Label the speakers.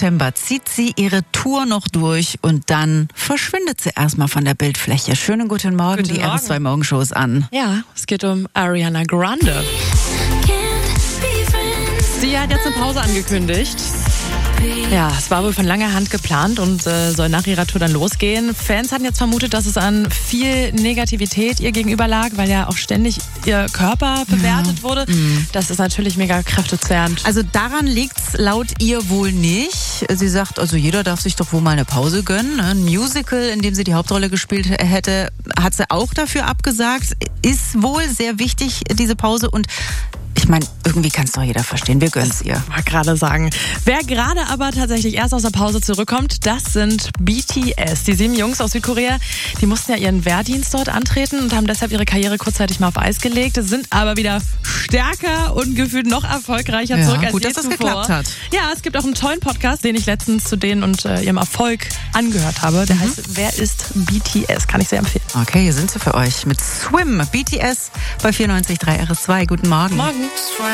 Speaker 1: September zieht sie ihre Tour noch durch und dann verschwindet sie erstmal von der Bildfläche. Schönen guten Morgen, die RS2 Morgenshows an.
Speaker 2: Ja, es geht um Ariana Grande. Sie hat jetzt eine Pause angekündigt. Ja, es war wohl von langer Hand geplant und soll nach ihrer Tour dann losgehen. Fans hatten jetzt vermutet, dass es an viel Negativität ihr gegenüber lag, weil ja auch ständig ihr Körper bewertet wurde. Das ist natürlich mega kräftezehrend.
Speaker 1: Also daran liegt's laut ihr wohl nicht. Sie sagt, also jeder darf sich doch wohl mal eine Pause gönnen. Ein Musical, in dem sie die Hauptrolle gespielt hätte, hat sie auch dafür abgesagt. Ist wohl sehr wichtig, diese Pause. Und ich meine, irgendwie kann es doch jeder verstehen. Wir gönnen's ihr.
Speaker 2: Ich wollte gerade sagen. Wer gerade aber tatsächlich erst aus der Pause zurückkommt, das sind BTS. Die 7 Jungs aus Südkorea, die mussten ja ihren Wehrdienst dort antreten und haben deshalb ihre Karriere kurzzeitig mal auf Eis gelegt, sind aber wieder stärker und gefühlt noch erfolgreicher zurück als
Speaker 1: gut,
Speaker 2: je
Speaker 1: dass das
Speaker 2: zuvor.
Speaker 1: geklappt hat.
Speaker 2: Ja, es gibt auch einen tollen Podcast, den ich letztens zu denen und ihrem Erfolg angehört habe. Der heißt Wer ist BTS? Kann ich sehr empfehlen.
Speaker 1: Okay, hier sind sie für euch mit Swim. BTS bei 94.3 RS2. Guten Morgen.
Speaker 2: Morgen.